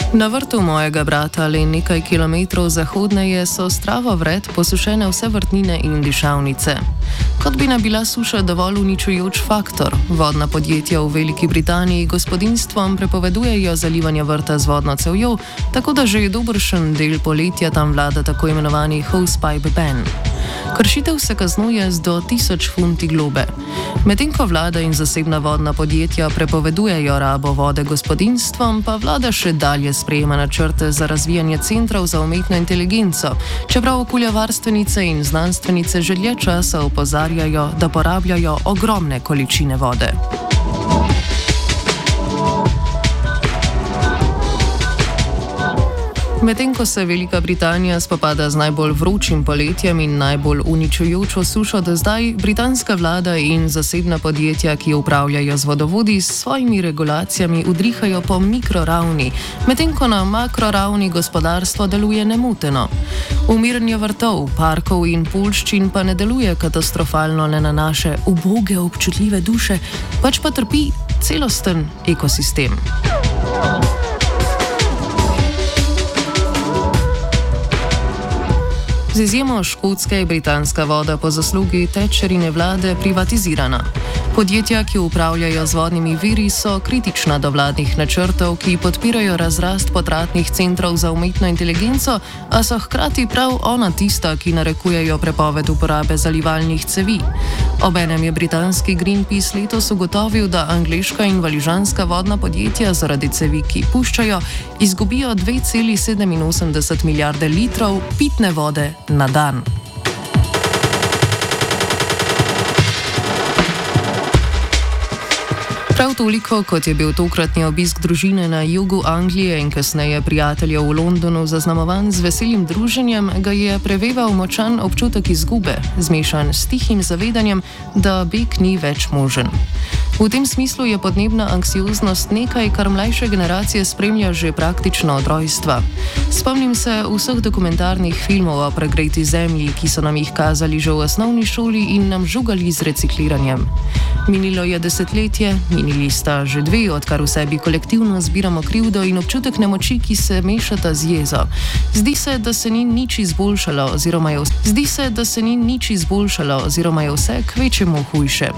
Na vrtu mojega brata le nekaj kilometrov zahodneje so stravo vred posušene vse vrtnine in dišavnice. Kot bi nam bila suša dovolj uničujoč faktor, vodna podjetja v Veliki Britaniji gospodinjstvom prepovedujejo zalivanje vrta z vodno cevjo, tako da že dobršen del poletja tam vlada tako imenovani hosepipe ban. Kršitev se kaznuje z do 1000 funti globe. Medtem ko vlada in zasebna vodna podjetja prepovedujejo rabo vode gospodinjstvom, pa vlada še dalje sprejema načrte za razvijanje centrov za umetno inteligenco, čeprav okoljevarstvenice in znanstvenice že dlje časa opozarjajo, da porabljajo ogromne količine vode. Medtem ko se Velika Britanija spopada z najbolj vročim poletjem in najbolj uničujočo sušo do zdaj, britanska vlada in zasebna podjetja, ki upravljajo z vodovodi, s svojimi regulacijami udrihajo po mikroravni, medtem ko na makroravni gospodarstvo deluje nemoteno. Umiranje vrtov, parkov in poljščin pa ne deluje katastrofalno le na naše uboge občutljive duše, pač pa trpi celosten ekosistem. Z izjemo Škotske je britanska voda po zaslugi Thatcherine vlade privatizirana. Podjetja, ki upravljajo z vodnimi viri, so kritična do vladnih načrtov, ki podpirajo razrast potratnih centrov za umetno inteligenco, a so hkrati prav ona tista, ki narekujejo prepoved uporabe zalivalnih cevi. Obenem je britanski Greenpeace letos ugotovil, da angleška in valižanska vodna podjetja zaradi cevi, ki puščajo, izgubijo 2,87 milijarde litrov pitne vode na dan. Prav toliko, kot je bil tokratni obisk družine na jugu Anglije in kasneje prijateljev v Londonu zaznamovan z veselim druženjem, ga je preveval močan občutek izgube, zmešan s tihim zavedanjem, da beg ni več možen. V tem smislu je podnebna anksioznost nekaj, kar mlajše generacije spremlja že praktično od rojstva. Spomnim se vseh dokumentarnih filmov o pregreti zemlji, ki so nam jih kazali že v osnovni šoli in nam žugali z recikliranjem. Minilo je desetletje, minili sta že 2, odkar v sebi kolektivno zbiramo krivdo in občutek nemoči, ki se mešata z jezo. Zdi se, da se ni nič izboljšalo oziroma je vse kvečjemu hujše.